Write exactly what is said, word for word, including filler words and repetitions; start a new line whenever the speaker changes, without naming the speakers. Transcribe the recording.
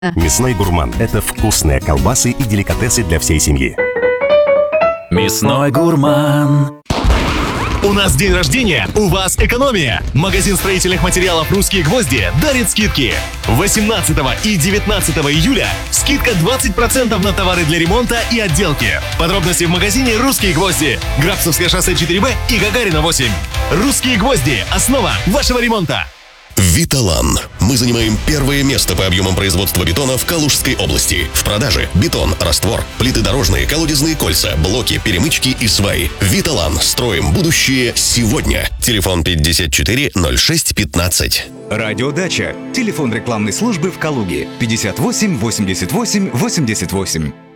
Мясной гурман – это вкусные колбасы и деликатесы для всей семьи.
Мясной гурман.
У нас день рождения, у вас экономия. Магазин строительных материалов «Русские гвозди» дарит скидки. восемнадцатого и девятнадцатого июля скидка двадцать процентов на товары для ремонта и отделки. Подробности в магазине «Русские гвозди». Грабцевское шоссе четыре Б и Гагарина восемь. «Русские гвозди» – основа вашего ремонта.
Виталан. Мы занимаем первое место по объемам производства бетона в Калужской области. В продаже бетон, раствор, плиты дорожные, колодезные кольца, блоки, перемычки и сваи. Виталан. Строим будущее сегодня. Телефон пятьдесят четыре ноль шесть пятнадцать.
Радиодача. Телефон рекламной службы в Калуге пятьдесят восемь восемьдесят восемь восемьдесят восемь.